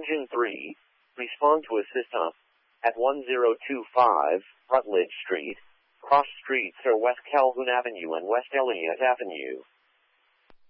Engine 3, respond to assist up at 1025 Rutledge Street, cross streets are West Calhoun Avenue and West Elliott Avenue.